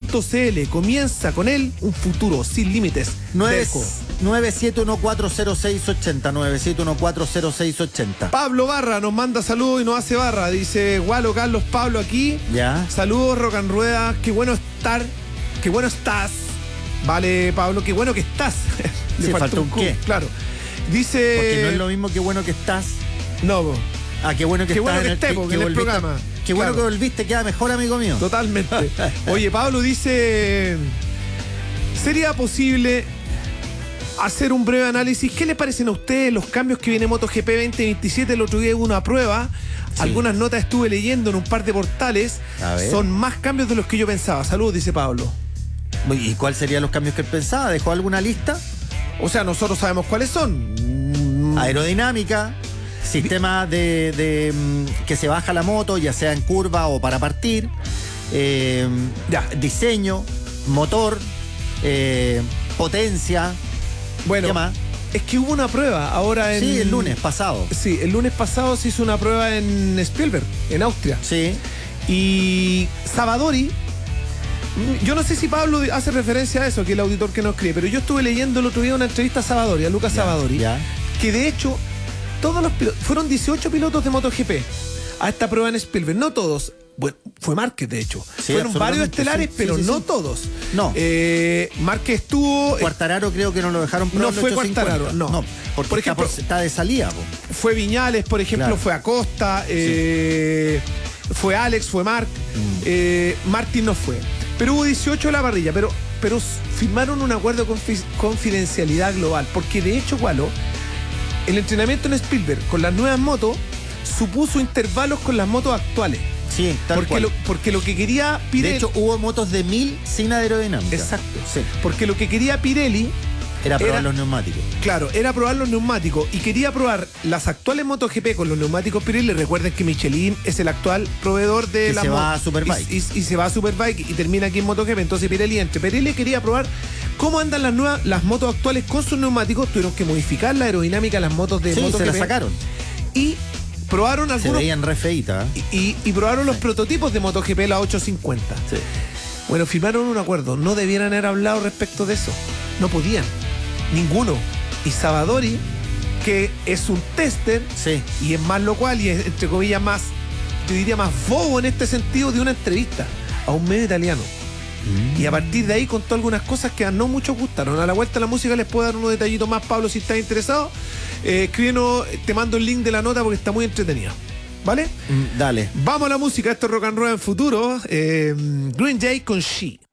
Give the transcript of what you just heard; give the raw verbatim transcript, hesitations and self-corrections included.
punto c l. Comienza con él un futuro sin límites. nueve siete uno cuatro cero seis ocho cero, nueve siete uno cuatro cero seis ocho cero. Pablo Barra nos manda saludos y nos hace barra. Dice, Gualo, Carlos, Pablo aquí. Ya. Saludos, Rock and Rueda. Qué bueno estar. Qué bueno estás. Vale, Pablo, qué bueno que estás. Le Sí, faltó faltó un qué. Claro. Dice... Porque no es lo mismo que bueno que estás. No, po. Ah, qué bueno que Qué estás bueno que en esté, el, porque que en el volviste- programa. Qué bueno Claro. que volviste, queda mejor, amigo mío. Totalmente. Oye, Pablo dice, ¿sería posible hacer un breve análisis? ¿Qué le parecen a ustedes los cambios que viene MotoGP veinte veintisiete? El otro día hubo una prueba. Sí. Algunas notas estuve leyendo en un par de portales. A ver. Son más cambios de los que yo pensaba. Saludos, dice Pablo. ¿Y cuáles serían los cambios que él pensaba? ¿Dejó alguna lista? O sea, nosotros sabemos cuáles son. Aerodinámica, sistema de, de, mm, que se baja la moto, ya sea en curva o para partir, eh, Ya. diseño, motor, eh, potencia. Bueno, ¿Qué más? es que hubo una prueba ahora en... Sí, el lunes pasado. Sí, el lunes pasado se hizo una prueba en Spielberg, en Austria. Sí. Y Savadori, yo no sé si Pablo hace referencia a eso, que es el auditor que nos escribe, pero yo estuve leyendo el otro día una entrevista a Savadori, a Lucas Ya, Savadori, ya. que de hecho todos los pilotos, fueron dieciocho pilotos de MotoGP a esta prueba en Spielberg, no todos. Bueno, fue Márquez, de hecho. Sí, Fueron varios absolutamente, estelares, sí, pero sí, sí, no sí. todos. No. Eh, Márquez estuvo... Cuartararo creo que no lo dejaron No probar el fue ochocientos cincuenta. Quartararo, no. porque Por está, ejemplo, por- está de salida. Po. Fue Viñales, por ejemplo, Claro. fue Acosta, eh, fue Alex, fue Marc, Mm. eh, Martín no fue. Pero hubo dieciocho en la parrilla, pero, pero s- firmaron un acuerdo de confi- confidencialidad global, porque de hecho, Gualo, el entrenamiento en Spielberg con las nuevas motos supuso intervalos con las motos actuales. Sí, tal Porque cual. lo, porque lo que quería Pirelli... De hecho, hubo motos de mil sin aerodinámica. exacto. Sí. Porque lo que quería Pirelli... Era probar Era- los neumáticos. Claro, era probar los neumáticos y quería probar las actuales MotoGP con los neumáticos Pirelli. Recuerden que Michelin es el actual proveedor de Que la se mo- va a Superbike. Y, y- y se va a Superbike y termina aquí en MotoGP. Entonces Pirelli entre. Pirelli quería probar cómo andan las nuevas, las motos actuales con sus neumáticos. Tuvieron que modificar la aerodinámica de las motos de Sí, MotoGP. se la sacaron. Y probaron Se algunos. veían re feitas. ¿eh? Y, y- y probaron los prototipos de MotoGP, la ochocientos cincuenta. Sí. Bueno, firmaron un acuerdo. No debieran haber hablado respecto de eso. No podían. Ninguno. Y Savadori, que es un tester Sí. y es más lo cual y es, entre comillas, más, yo diría, más bobo en este sentido, de una entrevista a un medio italiano. Y a partir de ahí contó algunas cosas que a no muchos gustaron. A la vuelta de la música les puedo dar unos detallitos más, Pablo, si estás interesado. Eh, escríbenos, te mando el link de la nota porque está muy entretenida. ¿Vale? Mm, Dale. Vamos a la música, esto es Rock and Roll en futuro. Eh, Green Jay con She.